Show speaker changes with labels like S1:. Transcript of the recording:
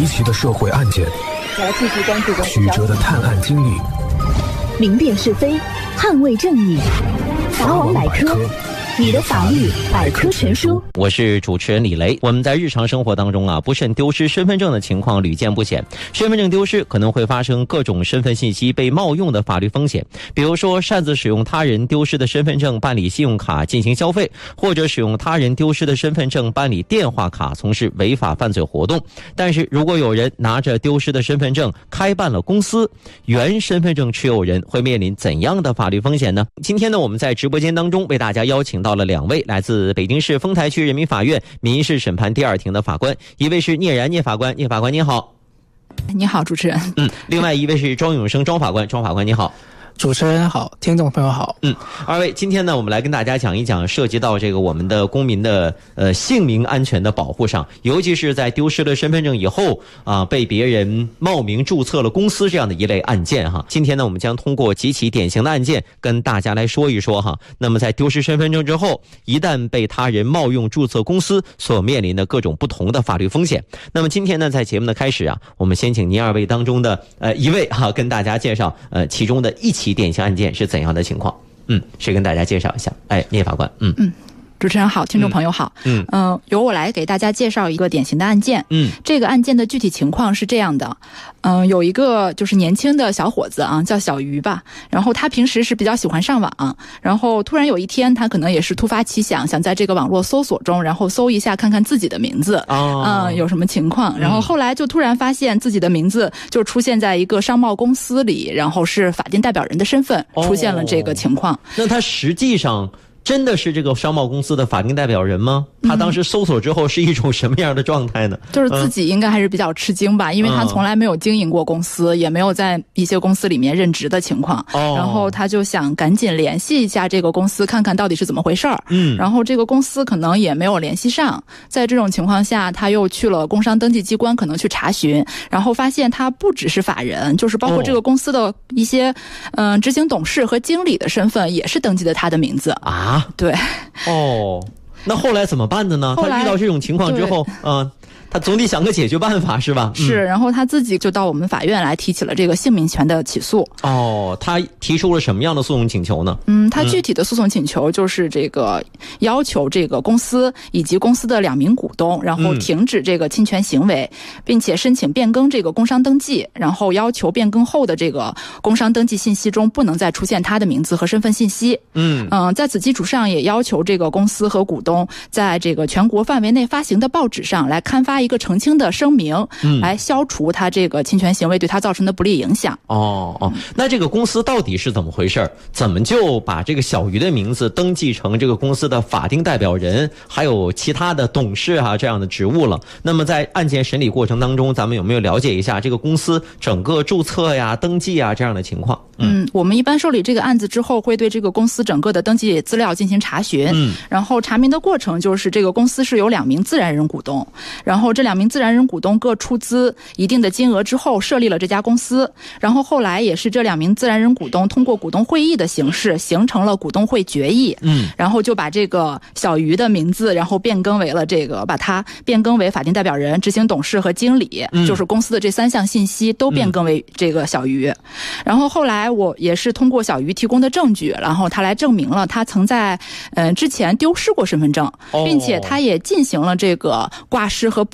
S1: 离奇的社会案件，
S2: 继续关注
S1: 曲折的探案经历，
S2: 明辨是非，捍卫正义。法网百科，你的法律百科全书。
S3: 我是主持人李雷。我们在日常生活当中不慎丢失身份证的情况屡见不鲜。身份证丢失可能会发生各种身份信息被冒用的法律风险，比如说擅自使用他人丢失的身份证办理信用卡进行消费，或者使用他人丢失的身份证办理电话卡从事违法犯罪活动。但是如果有人拿着丢失的身份证开办了公司，原身份证持有人会面临怎样的法律风险呢？今天呢，我们在直播间当中为大家邀请到了2位来自北京市丰台区人民法院民事审判第2庭的法官，一位是聂然聂法官，聂法官您好。
S4: 你好，主持人。
S3: 另外一位是庄永生庄法官，庄法官你好。
S5: 主持人好，听众朋友好。
S3: 2位，今天呢，我们来跟大家讲一讲涉及到这个我们的公民的姓名安全的保护上，尤其是在丢失了身份证以后被别人冒名注册了公司这样的一类案件哈。今天呢，我们将通过几起典型的案件跟大家来说一说哈。那么在丢失身份证之后，一旦被他人冒用注册公司所面临的各种不同的法律风险。那么今天呢，在节目的开始我们先请您2位当中的一位跟大家介绍其中的一起典型案件是怎样的情况。谁跟大家介绍一下？聂法官。
S4: 主持人好，听众朋友好。由我来给大家介绍一个典型的案件。这个案件的具体情况是这样的。有一个就是年轻的小伙子叫小鱼吧，然后他平时是比较喜欢上网，然后突然有一天他可能也是突发奇想，想在这个网络搜索中然后搜一下看看自己的名字有什么情况，然后后来就突然发现自己的名字就出现在一个商贸公司里，然后是法定代表人的身份出现了这个情况。
S3: 那他实际上真的是这个商贸公司的法定代表人吗？他当时搜索之后是一种什么样的状态呢？
S4: 就是自己应该还是比较吃惊吧，因为他从来没有经营过公司，也没有在一些公司里面任职的情况。然后他就想赶紧联系一下这个公司，看看到底是怎么回事儿。然后这个公司可能也没有联系上，在这种情况下，他又去了工商登记机关，可能去查询，然后发现他不只是法人，就是包括这个公司的一些执行董事和经理的身份也是登记的他的名字对。
S3: 那后来怎么办的呢？他遇到这种情况之后他总得想个解决办法是吧？
S4: 是，然后他自己就到我们法院来提起了这个姓名权的起诉。
S3: 他提出了什么样的诉讼请求呢？
S4: 他具体的诉讼请求就是这个要求这个公司以及公司的2名股东，然后停止这个侵权行为，并且申请变更这个工商登记，然后要求变更后的这个工商登记信息中不能再出现他的名字和身份信息。在此基础上也要求这个公司和股东在这个全国范围内发行的报纸上来刊发一个澄清的声明，来消除他这个侵权行为对他造成的不利影响。
S3: 那这个公司到底是怎么回事？怎么就把这个小鱼的名字登记成这个公司的法定代表人，还有其他的董事这样的职务了？那么在案件审理过程当中，咱们有没有了解一下这个公司整个注册登记这样的情况？
S4: 我们一般受理这个案子之后，会对这个公司整个的登记资料进行查询。然后查明的过程就是这个公司是有2名自然人股东，然后这2名自然人股东各出资一定的金额之后设立了这家公司，然后后来也是这2名自然人股东通过股东会议的形式形成了股东会决议。然后就把这个小鱼的名字然后变更为了把它变更为法定代表人、执行董事和经理，就是公司的这3项信息都变更为这个小鱼。然后后来我也是通过小鱼提供的证据，然后他来证明了他曾在之前丢失过身份证，并且他也进行了这个挂失和